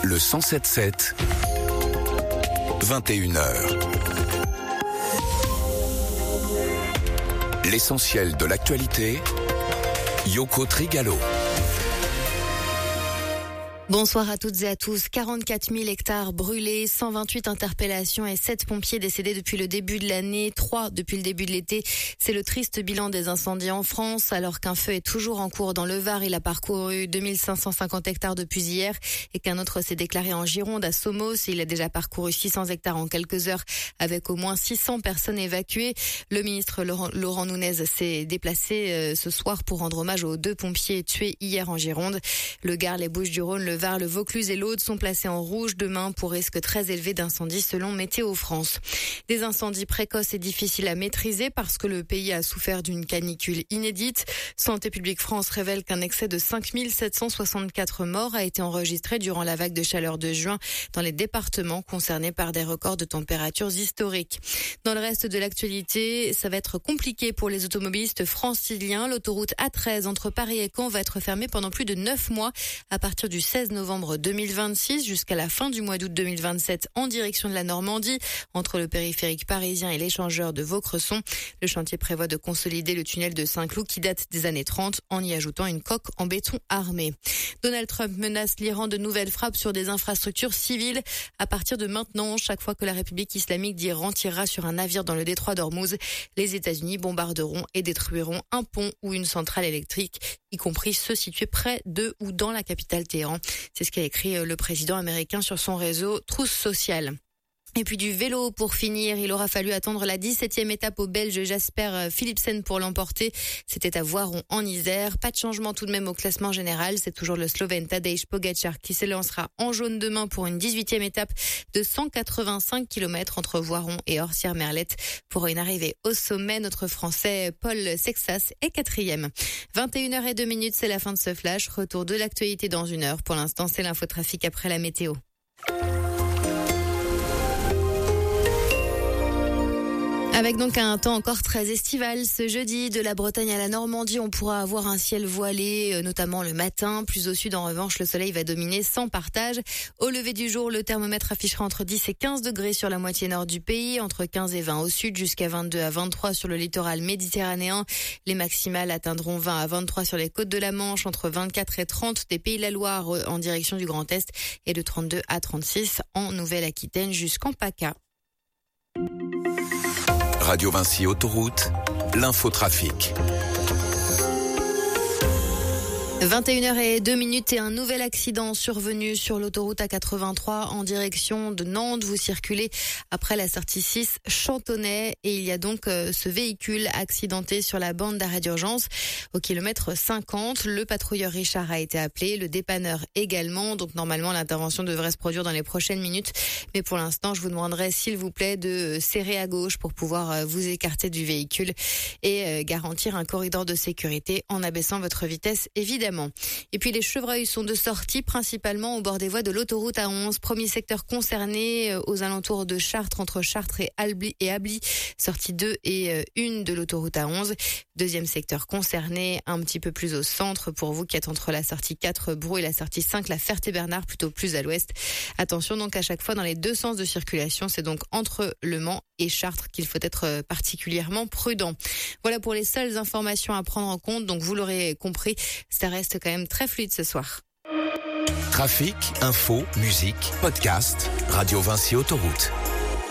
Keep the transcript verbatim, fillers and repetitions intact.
Le cent sept sept, vingt et une heures. L'essentiel de l'actualité, Yoko Trigalo. Bonsoir à toutes et à tous. quarante-quatre mille hectares brûlés, cent vingt-huit interpellations et sept pompiers décédés depuis le début de l'année, trois depuis le début de l'été. C'est le triste bilan des incendies en France. Alors qu'un feu est toujours en cours dans le Var, il a parcouru deux mille cinq cent cinquante hectares depuis hier et qu'un autre s'est déclaré en Gironde à Somos. Il a déjà parcouru six cents hectares en quelques heures avec au moins six cents personnes évacuées. Le ministre Laurent, Laurent Nunez s'est déplacé ce soir pour rendre hommage aux deux pompiers tués hier en Gironde. Le Gard, les Bouches-du-Rhône, le Var, le Vaucluse et l'Aude sont placés en rouge demain pour risque très élevé d'incendie selon Météo France. Des incendies précoces et difficiles à maîtriser parce que le pays a souffert d'une canicule inédite. Santé publique France révèle qu'un excès de cinq mille sept cent soixante-quatre morts a été enregistré durant la vague de chaleur de juin dans les départements concernés par des records de températures historiques. Dans le reste de l'actualité, ça va être compliqué pour les automobilistes franciliens. L'autoroute A treize entre Paris et Caen va être fermée pendant plus de neuf mois à partir du seize novembre deux mille vingt-six jusqu'à la fin du mois d'août deux mille vingt-sept en direction de la Normandie, entre le périphérique parisien et l'échangeur de Vaucresson. Le chantier prévoit de consolider le tunnel de Saint-Cloud qui date des années trente en y ajoutant une coque en béton armé. Donald Trump menace l'Iran de nouvelles frappes sur des infrastructures civiles. À partir de maintenant, chaque fois que la République islamique d'Iran tirera sur un navire dans le détroit d'Ormuz, les États-Unis bombarderont et détruiront un pont ou une centrale électrique, y compris ceux situés près de ou dans la capitale Téhéran. C'est ce qu'a écrit le président américain sur son réseau Truth Social. Et puis du vélo pour finir, il aura fallu attendre la dix-septième étape au Belge Jasper Philipsen pour l'emporter. C'était à Voiron en Isère. Pas de changement tout de même au classement général. C'est toujours le Slovène Tadej Pogačar qui se lancera en jaune demain pour une dix-huitième étape de cent quatre-vingt-cinq kilomètres entre Voiron et Orsières-Merlette. Pour une arrivée au sommet, notre Français Paul Sexas est quatrième. vingt et une heures zéro deux minutes, c'est la fin de ce flash. Retour de l'actualité dans une heure. Pour l'instant, c'est l'infotrafic après la météo. Avec donc un temps encore très estival ce jeudi, de la Bretagne à la Normandie, on pourra avoir un ciel voilé, notamment le matin. Plus au sud, en revanche, le soleil va dominer sans partage. Au lever du jour, le thermomètre affichera entre dix et quinze degrés sur la moitié nord du pays, entre quinze et vingt au sud, jusqu'à vingt-deux à vingt-trois sur le littoral méditerranéen. Les maximales atteindront vingt à vingt-trois sur les côtes de la Manche, entre vingt-quatre et trente des Pays de la Loire en direction du Grand Est et de trente-deux à trente-six en Nouvelle-Aquitaine jusqu'en PACA. Radio Vinci Autoroute, l'infotrafic. vingt et une heures zéro deux minutes et un nouvel accident survenu sur l'autoroute A quatre-vingt-trois en direction de Nantes. Vous circulez après la sortie six Chantonnay et il y a donc euh, ce véhicule accidenté sur la bande d'arrêt d'urgence au kilomètre cinquante. Le patrouilleur Richard a été appelé, le dépanneur également. Donc normalement l'intervention devrait se produire dans les prochaines minutes. Mais pour l'instant, je vous demanderai s'il vous plaît de serrer à gauche pour pouvoir euh, vous écarter du véhicule et euh, garantir un corridor de sécurité en abaissant votre vitesse évidemment. Et puis les chevreuils sont de sortie principalement au bord des voies de l'autoroute A onze. Premier secteur concerné aux alentours de Chartres, entre Chartres et Ably, et Ably sortie deux et une de l'autoroute A onze. Deuxième secteur concerné un petit peu plus au centre pour vous qui êtes entre la sortie quatre Brou et la sortie cinq La Ferté-Bernard, plutôt plus à l'ouest. Attention donc à chaque fois dans les deux sens de circulation. C'est donc entre Le Mans et Chartres qu'il faut être particulièrement prudent. Voilà pour les seules informations à prendre en compte. Donc vous l'aurez compris, ça reste quand même très fluide ce soir. Trafic, info, musique, podcast, Radio Vinci Autoroute.